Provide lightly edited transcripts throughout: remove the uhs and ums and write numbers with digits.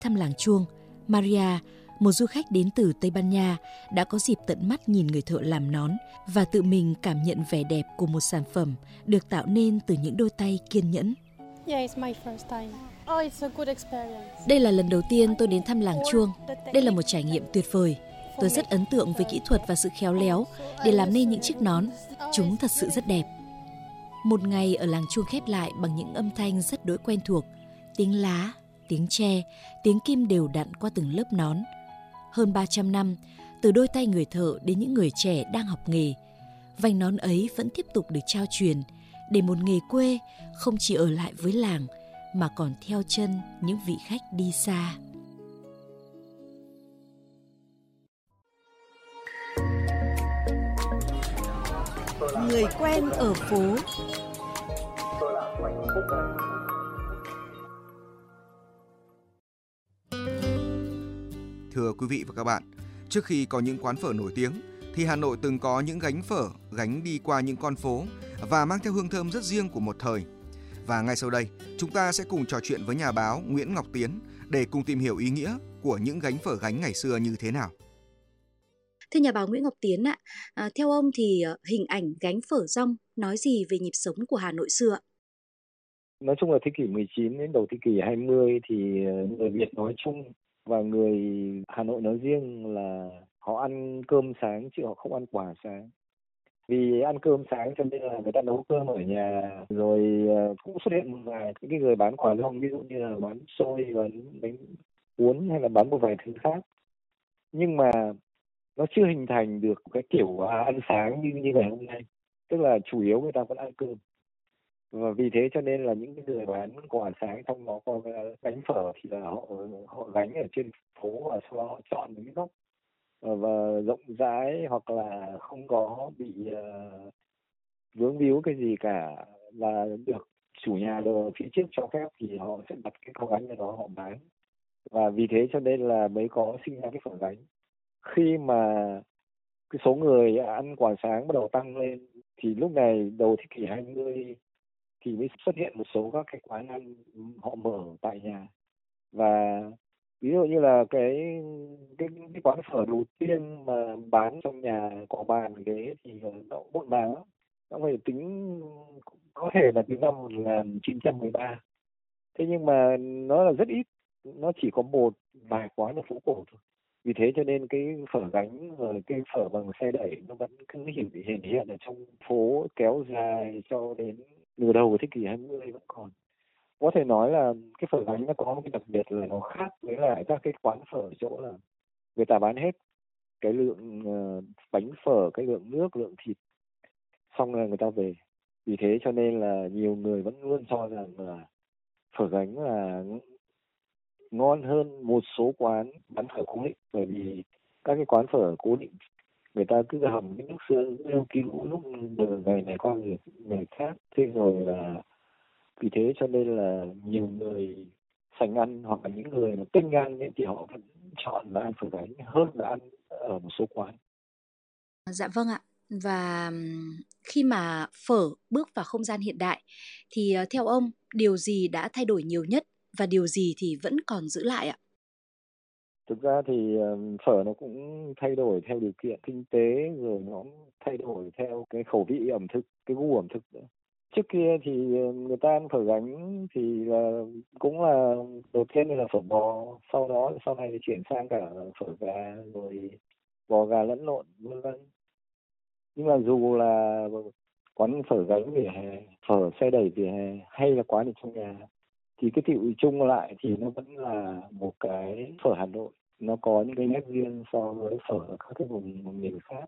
Thăm làng Chuông, Maria, một du khách đến từ Tây Ban Nha, đã có dịp tận mắt nhìn người thợ làm nón và tự mình cảm nhận vẻ đẹp của một sản phẩm được tạo nên từ những đôi tay kiên nhẫn. Đây là lần đầu tiên tôi đến thăm làng Chuông. Đây là một trải nghiệm tuyệt vời. Tôi rất ấn tượng với kỹ thuật và sự khéo léo để làm nên những chiếc nón. Chúng thật sự rất đẹp. Một ngày ở làng Chuông khép lại bằng những âm thanh rất đỗi quen thuộc. Tiếng lá, tiếng tre, tiếng kim đều đặn qua từng lớp nón. Hơn 300 năm, từ đôi tay người thợ đến những người trẻ đang học nghề, vành nón ấy vẫn tiếp tục được trao truyền để một nghề quê không chỉ ở lại với làng mà còn theo chân những vị khách đi xa. Người quen ở phố. Thưa quý vị và các bạn, trước khi có những quán phở nổi tiếng thì Hà Nội từng có những gánh phở gánh đi qua những con phố và mang theo hương thơm rất riêng của một thời. Và ngay sau đây, chúng ta sẽ cùng trò chuyện với nhà báo Nguyễn Ngọc Tiến để cùng tìm hiểu ý nghĩa của những gánh phở gánh ngày xưa như thế nào. Thưa nhà báo Nguyễn Ngọc Tiến ạ, theo ông thì hình ảnh gánh phở rong nói gì về nhịp sống của Hà Nội xưa ạ? Nói chung là thế kỷ 19 đến đầu thế kỷ 20 thì người Việt nói chung và người Hà Nội nói riêng là họ ăn cơm sáng chứ họ không ăn quả sáng. Vì ăn cơm sáng cho nên là người ta nấu cơm ở nhà, rồi cũng xuất hiện một vài những cái người bán quả rong, ví dụ như là bán xôi, bán bánh cuốn hay là bán một vài thứ khác. Nhưng mà nó chưa hình thành được cái kiểu ăn sáng như ngày hôm nay. Tức là chủ yếu người ta vẫn ăn cơm. Và vì thế cho nên là những cái người bán quả sáng trong đó có gánh phở thì là họ gánh ở trên phố và sau đó họ chọn những cái góc và rộng rãi hoặc là không có bị vướng víu cái gì cả, và được chủ nhà đồ phía trước cho phép thì họ sẽ đặt cái con gánh ở đó họ bán. Và vì thế cho nên là mới có sinh ra cái phở gánh. Khi mà cái số người ăn quả sáng bắt đầu tăng lên thì lúc này đầu thế kỷ 20 thì mới xuất hiện một số các cái quán ăn họ mở tại nhà. Và ví dụ như là cái quán phở đầu tiên mà bán trong nhà có bàn ghế thì nó muộn màng lắm. Nó phải tính có thể là từ năm 1913. Thế nhưng mà nó là rất ít, nó chỉ có một vài quán ở phố cổ thôi. Vì thế cho nên cái phở gánh rồi cái phở bằng xe đẩy nó vẫn cứ hiện ở trong phố kéo dài cho đến nửa đầu của thế kỷ 20 vẫn còn. Có thể nói là cái phở gánh nó có một cái đặc biệt là nó khác với lại các cái quán phở ở chỗ là người ta bán hết cái lượng bánh phở, cái lượng nước, lượng thịt, xong là người ta về. Vì thế cho nên là nhiều người vẫn luôn cho rằng là phở gánh là ngon hơn một số quán bán phở cố định, bởi vì các cái quán phở cố định người ta cứ hầm cái nước sôi lưu cứu lúc từ ngày này qua ngày khác. Thế rồi là vì thế cho nên là nhiều người sành ăn hoặc là những người mà tinh ăn ấy, thì họ vẫn chọn là ăn phở gánh hơn là ăn ở một số quán. Dạ vâng ạ. Và khi mà phở bước vào không gian hiện đại thì theo ông điều gì đã thay đổi nhiều nhất và điều gì thì vẫn còn giữ lại ạ? Thực ra thì phở nó cũng thay đổi theo điều kiện kinh tế, rồi nó thay đổi theo cái khẩu vị ẩm thực, cái gu ẩm thực nữa. Trước kia thì người ta ăn phở gánh thì là cũng là đầu tiên là phở bò, sau này thì chuyển sang cả phở gà, rồi bò gà lẫn lộn vân vân. Nhưng mà dù là quán phở gánh vỉa hè, phở xe đẩy vỉa hè hay là quán ở trong nhà thì cái tựu chung lại thì nó vẫn là một cái phở Hà Nội. Nó có những cái nét riêng so với phở ở các cái vùng miền khác.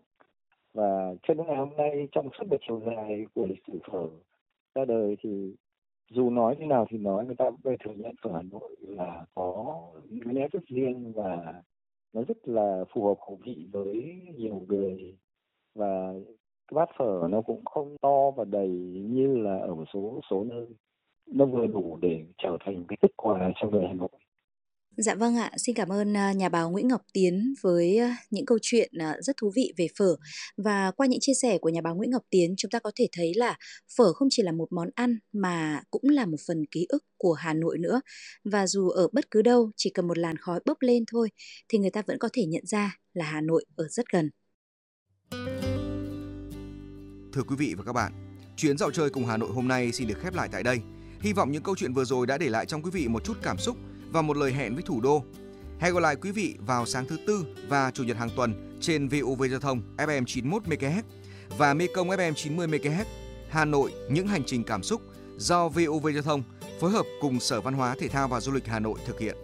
Và cho đến ngày hôm nay, trong suốt một chiều dài của lịch sử phở ra đời thì dù nói thế nào thì nói, người ta cũng phải thừa nhận phở Hà Nội là có những cái nét rất riêng và nó rất là phù hợp khẩu vị với nhiều người. Và cái bát phở nó cũng không to và đầy như là ở một số nơi. Nó vừa đủ để trở thành cái thức quà cho người Hà Nội. Dạ vâng ạ, xin cảm ơn nhà báo Nguyễn Ngọc Tiến với những câu chuyện rất thú vị về phở. Và qua những chia sẻ của nhà báo Nguyễn Ngọc Tiến, chúng ta có thể thấy là phở không chỉ là một món ăn mà cũng là một phần ký ức của Hà Nội nữa. Và dù ở bất cứ đâu, chỉ cần một làn khói bốc lên thôi thì người ta vẫn có thể nhận ra là Hà Nội ở rất gần. Thưa quý vị và các bạn, chuyến dạo chơi cùng Hà Nội hôm nay xin được khép lại tại đây. Hy vọng những câu chuyện vừa rồi đã để lại trong quý vị một chút cảm xúc và một lời hẹn với thủ đô. Hẹn gặp lại quý vị vào sáng thứ Tư và Chủ nhật hàng tuần trên VOV Giao thông FM 91 MHz và Mekong FM 90 MHz. Hà Nội, những hành trình cảm xúc do VOV Giao thông phối hợp cùng Sở Văn hóa Thể thao và Du lịch Hà Nội thực hiện.